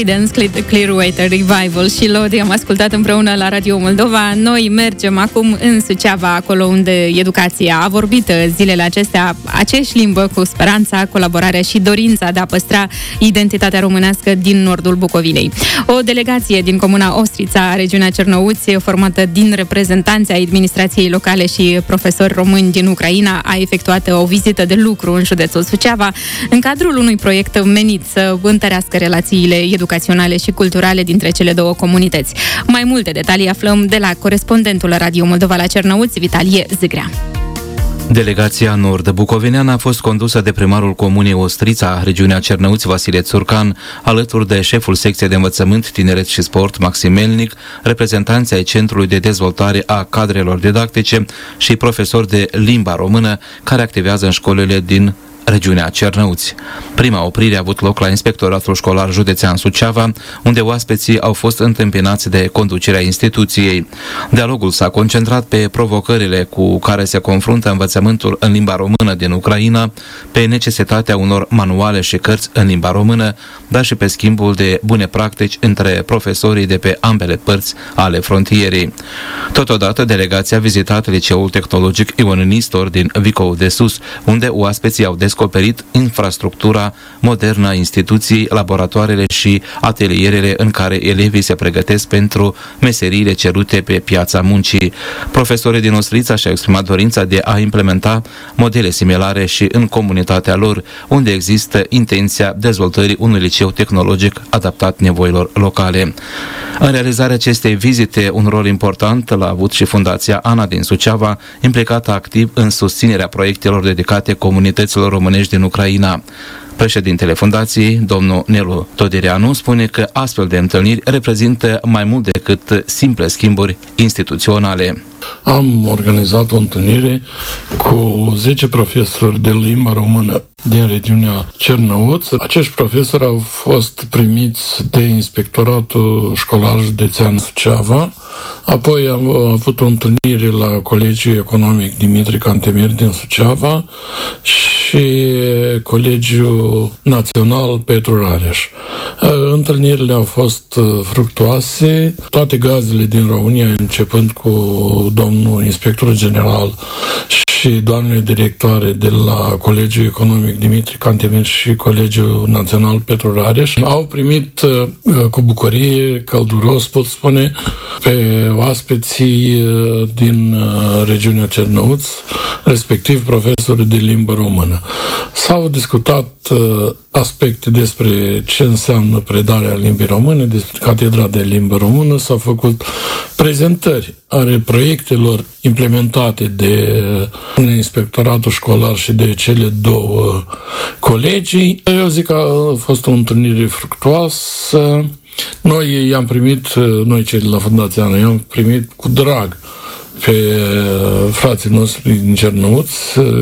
Creedence Clearwater Revival și Lodi am ascultat împreună la Radio Moldova. Noi mergem acum în Suceava, acolo unde educația a vorbit zilele acestea aceeași limbă, cu speranța, colaborarea și dorința de a păstra identitatea românească din nordul Bucovinei. O delegație din comuna Ostrița, regiunea Cernăuți, formată din reprezentanți ai administrației locale și profesori români din Ucraina, a efectuat o vizită de lucru în județul Suceava, în cadrul unui proiect menit să întărească relațiile educaționale și culturale dintre cele două comunități. Mai multe detalii aflăm de la corespondentul Radio Moldova la Cernăuți, Vitalie Zâgrea. Delegația nord-bucovineană a fost condusă de primarul comunei Ostrița, regiunea Cernăuți, Vasile Țurcan, alături de șeful secției de învățământ, tineret și sport, Maxim Melnic, reprezentanții ai Centrului de Dezvoltare a Cadrelor Didactice și profesori de limba română care activează în școlile din regiunea Cernăuți. Prima oprire a avut loc la Inspectoratul Școlar Județean Suceava, unde oaspeții au fost întâmpinați de conducerea instituției. Dialogul s-a concentrat pe provocările cu care se confruntă învățământul în limba română din Ucraina, pe necesitatea unor manuale și cărți în limba română, dar și pe schimbul de bune practici între profesorii de pe ambele părți ale frontierei. Totodată, delegația a vizitat Liceul Tehnologic Ion Nistor din Vicou de Sus, unde oaspeții au descoperit infrastructura modernă a instituției, laboratoarele și atelierele în care elevii se pregătesc pentru meseriile cerute pe piața muncii. Profesorii din Ostrița și-au exprimat dorința de a implementa modele similare și în comunitatea lor, unde există intenția dezvoltării unui liceu tehnologic adaptat nevoilor locale. În realizarea acestei vizite, un rol important l-a avut și Fundația Ana din Suceava, implicată activ în susținerea proiectelor dedicate comunităților românești din Ucraina. Președintele fundației, domnul Nelu Todireanu, spune că astfel de întâlniri reprezintă mai mult decât simple schimburi instituționale. Am organizat o întâlnire cu 10 profesori de limba română din regiunea Cernăuți. Acești profesori au fost primiți de Inspectoratul Școlar Județean Suceava. Apoi am avut o întâlnire la Colegiul Economic Dimitrie Cantemir din Suceava și Colegiul Național Petru Rareș. Întâlnirile au fost fructuoase. Toate gazdele din România, începând cu domnul inspector general și doamnele directoare de la Colegiul Economic Dimitrie Cantemir și Colegiul Național Petru Rareș, au primit cu bucurie, călduros, pot spune, pe oaspeții din regiunea Cernăuți, respectiv profesori de limbă română. S-au discutat aspecte despre ce înseamnă predarea limbii române, despre Catedra de Limbă Română, s-au făcut prezentări ale proiectelor implementate de Inspectoratul Școlar și de cele două colegii. Eu zic că a fost o întâlnire fructuoasă. Noi i-am primit, noi cei de la Fundația Ana, i-am primit cu drag pe frații noștri din Cernăuți,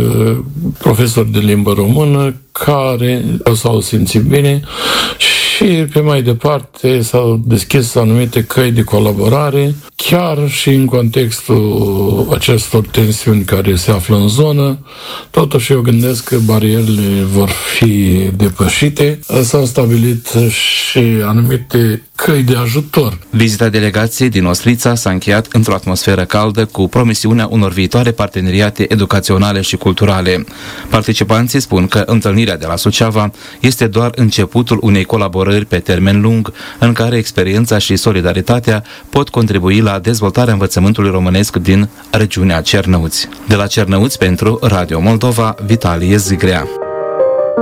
profesori de limbă română, care s-au simțit bine și pe mai departe s-au deschis anumite căi de colaborare, chiar și în contextul acestor tensiuni care se află în zonă. Totuși eu gândesc că barierele vor fi depășite. S-au stabilit și anumite căi de ajutor. Vizita delegației din Ostrița s-a încheiat într-o atmosferă caldă, cu promisiunea unor viitoare parteneriate educaționale și culturale. Participanții spun că întâlnirea de la Suceava este doar începutul unei colaborări pe termen lung, în care experiența și solidaritatea pot contribui la dezvoltarea învățământului românesc din regiunea Cernăuți. De la Cernăuți pentru Radio Moldova, Vitalie Zâgrea.